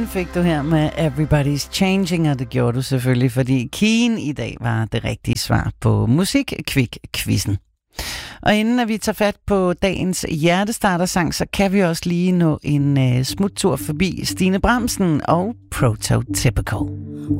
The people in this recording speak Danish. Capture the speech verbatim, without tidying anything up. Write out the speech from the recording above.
Keen fik du her med Everybody's Changing, og det gjorde du selvfølgelig, fordi Keen i dag var det rigtige svar på Musik-Kvik-quizzen. Og inden at vi tager fat på dagens hjertestartersang, så kan vi også lige nå en uh, smuttur forbi Stine Bramsen og Prototypical.